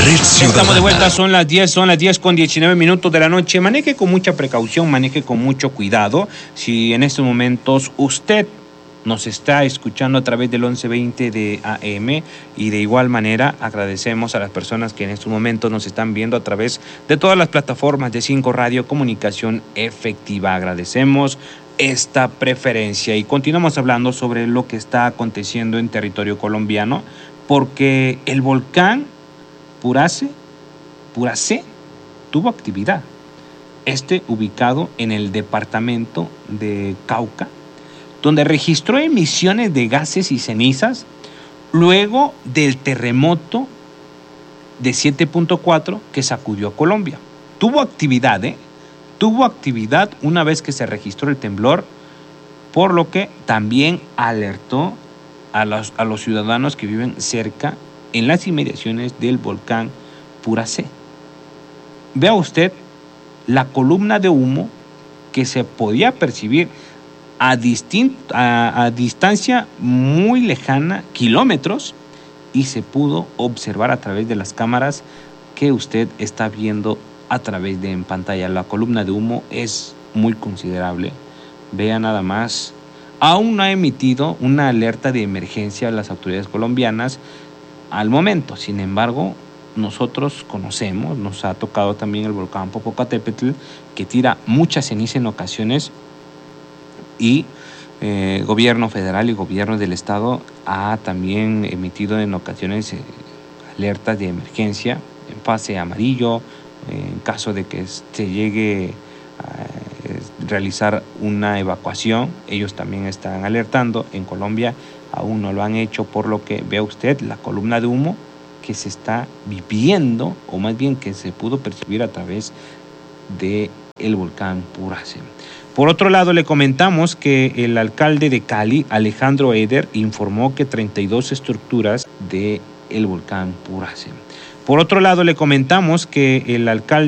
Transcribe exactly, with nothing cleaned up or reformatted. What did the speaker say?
Red Ciudadana. Estamos de vuelta, son las diez, son las diez con diecinueve minutos de la noche. Maneje con mucha precaución, maneje con mucho cuidado. Si en estos momentos usted nos está escuchando a través del once veinte de A M, y de igual manera agradecemos a las personas que en estos momentos nos están viendo a través de todas las plataformas de cinco Radio Comunicación Efectiva. Agradecemos esta preferencia y continuamos hablando sobre lo que está aconteciendo en territorio colombiano, porque el volcán Puracé, Puracé tuvo actividad. Este ubicado en el departamento de Cauca, donde registró emisiones de gases y cenizas luego del terremoto de siete punto cuatro que sacudió a Colombia. Tuvo actividad, ¿eh? Tuvo actividad una vez que se registró el temblor, por lo que también alertó a los, a los ciudadanos que viven cerca en las inmediaciones del volcán Puracé. Vea usted la columna de humo que se podía percibir A, distin- a, a distancia muy lejana, kilómetros, y se pudo observar a través de las cámaras que usted está viendo a través de en pantalla. La columna de humo es muy considerable. Vea nada más. Aún no ha emitido una alerta de emergencia a las autoridades colombianas al momento. Sin embargo, nosotros conocemos, nos ha tocado también el volcán Popocatépetl, que tira mucha ceniza en ocasiones, y eh, gobierno federal y gobierno del estado ha también emitido en ocasiones eh, alertas de emergencia en fase amarillo, eh, en caso de que se llegue a eh, realizar una evacuación. Ellos también están alertando. En Colombia aún no lo han hecho, por lo que vea usted la columna de humo que se está viviendo, o más bien que se pudo percibir a través de el volcán Puracé. Por otro lado, le comentamos que el alcalde de Cali, Alejandro Eder, informó que treinta y dos estructuras del volcán Puracé. Por otro lado, le comentamos que el alcalde